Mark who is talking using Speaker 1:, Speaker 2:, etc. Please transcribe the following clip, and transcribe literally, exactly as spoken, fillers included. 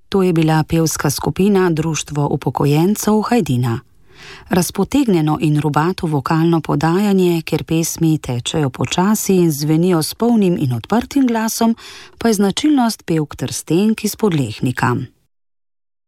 Speaker 1: To je bila pevska skupina Društvo upokojencev Hajdina. Razpotegnjeno in rubato vokalno podajanje, kjer pesmi tečejo počasi in zvenijo s polnim in odprtim glasom, pa je značilnost pevk Trstenk iz Podlehnika.